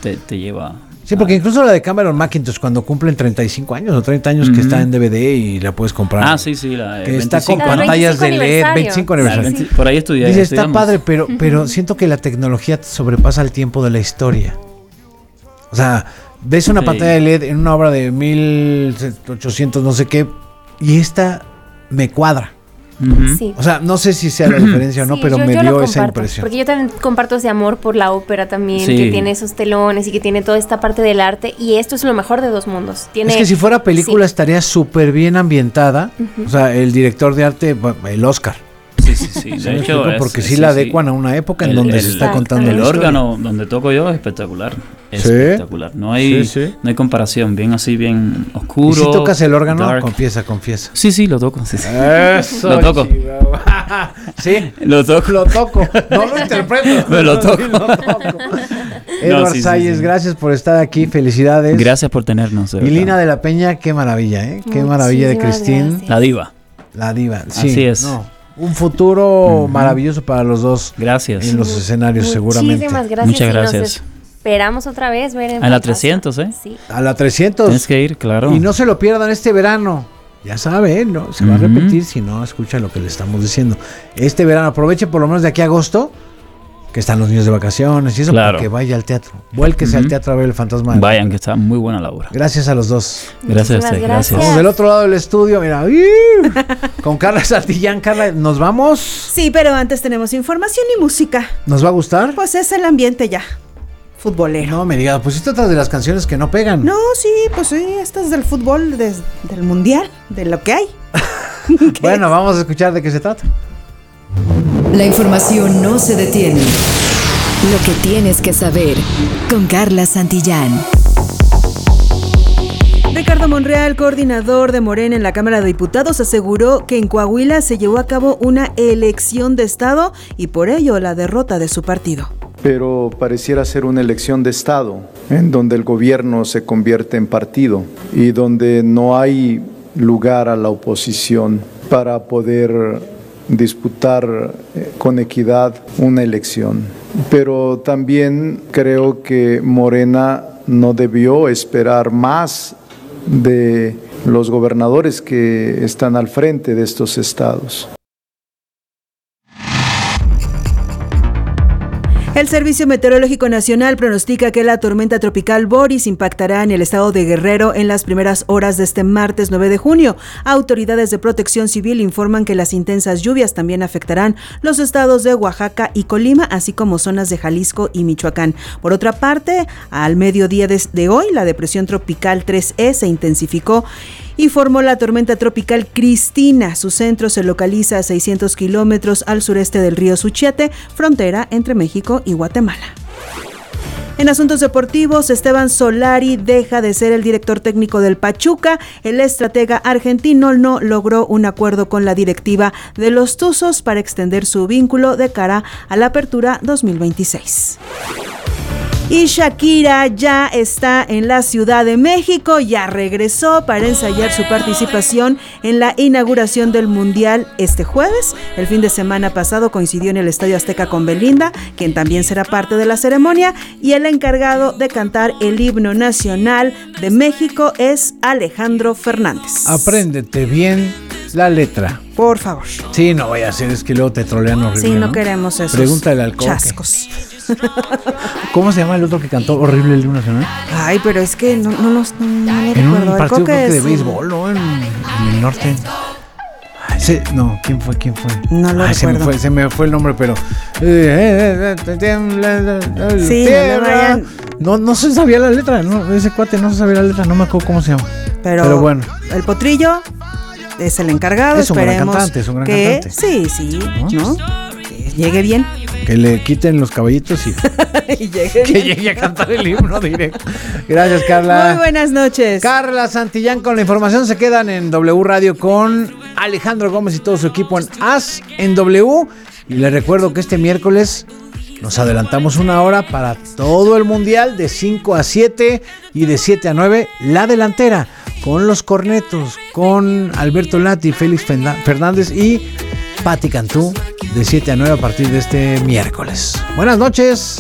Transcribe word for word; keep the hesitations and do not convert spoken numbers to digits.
te, te lleva. Sí, porque incluso la de Cameron Macintosh, cuando cumplen treinta y cinco años o treinta años, uh-huh. que está en D V D y la puedes comprar. Ah, sí, sí. La, que está con pantallas de L E D, veinticinco aniversario. veinte, por ahí estudié. Dice, está padre, pero, pero siento que la tecnología sobrepasa el tiempo de la historia. O sea, ves una sí. pantalla de L E D en una obra de mil ochocientos no sé qué, y esta me cuadra. Uh-huh. Sí. O sea, no sé si sea la diferencia o no, sí, pero yo, me yo dio esa impresión. Porque yo también comparto ese amor por la ópera también, sí. que tiene esos telones y que tiene toda esta parte del arte, y esto es lo mejor de dos mundos. Tiene, es que si fuera película sí. estaría súper bien ambientada, uh-huh. o sea, el director de arte, el Oscar. Sí, sí, sí. De ¿Sí hecho, es, porque sí, sí la sí. adecuan a una época en el, donde el, se está contando el la órgano historia. Donde toco yo es espectacular. Es ¿Sí? espectacular. No hay, sí, sí. no hay comparación. Bien así, bien oscuro. ¿Y si tocas el órgano? Dark. Confiesa, confiesa. Sí, sí, lo toco. Sí, sí. Eso, lo toco. Sí, lo toco. Lo toco. No lo interpreto. Me lo toco. Lo toco. Edward no, sí, Salles, sí, sí. gracias por estar aquí. Felicidades. Gracias por tenernos. Y Lina de la Peña, qué maravilla, ¿eh? Qué maravilla de Cristín. La diva. La diva. Sí, así es. No. Un futuro uh-huh. maravilloso para los dos. Gracias. En los escenarios, Muchísimas seguramente. Muchísimas gracias. Muchas gracias. Esperamos otra vez ver en a la trescientos, ¿eh? Sí. A la trescientos. Tienes que ir, claro. Y no se lo pierdan este verano. Ya sabe, ¿no? Se uh-huh. va a repetir si no escucha lo que le estamos diciendo. Este verano, aproveche por lo menos de aquí a agosto, que están los niños de vacaciones y eso, claro. para que vaya al teatro. Vuélquese uh-huh. al teatro a ver El Fantasma. Vayan, que está muy buena la obra. Gracias a los dos. Gracias a usted, gracias. Vamos del otro lado del estudio, mira. Con Carla Santillán. Carla, ¿nos vamos? Sí, pero antes tenemos información y música. ¿Nos va a gustar? Pues es el ambiente ya futbolero. No me digas, pues esto es de las canciones que no pegan. No, sí, pues sí, esto es del fútbol, de, del mundial, de lo que hay. Bueno, vamos a escuchar de qué se trata. La información no se detiene. Lo que tienes que saber con Carla Santillán. Ricardo Monreal, coordinador de Morena en la Cámara de Diputados, aseguró que en Coahuila se llevó a cabo una elección de Estado y por ello la derrota de su partido. Pero pareciera ser una elección de Estado, en donde el gobierno se convierte en partido y donde no hay lugar a la oposición para poder disputar con equidad una elección. Pero también creo que Morena no debió esperar más de los gobernadores que están al frente de estos estados. El Servicio Meteorológico Nacional pronostica que la tormenta tropical Boris impactará en el estado de Guerrero en las primeras horas de este martes nueve de junio. Autoridades de Protección Civil informan que las intensas lluvias también afectarán los estados de Oaxaca y Colima, así como zonas de Jalisco y Michoacán. Por otra parte, al mediodía de hoy, la depresión tropical tres E se intensificó y formó la tormenta tropical Cristina. Su centro se localiza a seiscientos kilómetros al sureste del río Suchiate, frontera entre México y Guatemala. En asuntos deportivos, Esteban Solari deja de ser el director técnico del Pachuca. El estratega argentino no logró un acuerdo con la directiva de los Tuzos para extender su vínculo de cara a la apertura dos mil veintiséis. Y Shakira ya está en la Ciudad de México, ya regresó para ensayar su participación en la inauguración del Mundial este jueves. El fin de semana pasado coincidió en el Estadio Azteca con Belinda, quien también será parte de la ceremonia, y el encargado de cantar el himno nacional de México es Alejandro Fernández. Apréndete bien la letra. Por favor. Sí, no vaya a ser, es que luego te trolean horrible. Sí, no, ¿no? queremos esos Pregúntale al Coque. chascos. ¿Cómo se llama el otro que cantó horrible el himno nacional? Ay, pero es que no, no, los, no, no lo en recuerdo. un partido creo que de es... béisbol, ¿no? En, en el norte. Ay, sí, no, ¿quién fue? ¿Quién fue? No lo Ay, se recuerdo. me, fue, se me fue el nombre, pero... Sí, no, no, no se sabía la letra, no, ese cuate no se sabía la letra, no me acuerdo cómo se llama. Pero, pero bueno. El Potrillo es el encargado, es un esperemos gran cantante, es un gran que, cantante. Sí, sí, ¿no? ¿no? Que llegue bien. Que le quiten los caballitos y, y llegue que llegue a cantar el himno directo. Gracias, Carla. Muy buenas noches. Carla Santillán con la información. Se quedan en W Radio con Alejandro Gómez y todo su equipo en As en W. Y les recuerdo que este miércoles nos adelantamos una hora para todo el mundial de cinco a siete y de siete a nueve. La delantera con los cornetos, con Alberto Lati, Félix Fernández y Pati Cantú de siete a nueve a partir de este miércoles. Buenas noches.